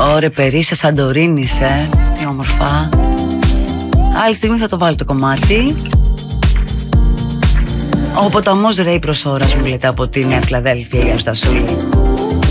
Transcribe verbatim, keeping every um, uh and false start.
Ωρε Περίσσα Σαντορίνης, ε. Τι όμορφα. Άλλη στιγμή θα το βάλω το κομμάτι. Ο ποταμός ρέει προς ώρας, μου λέτε από τη Νέα Φιλαδέλφια, η Αστασούλη.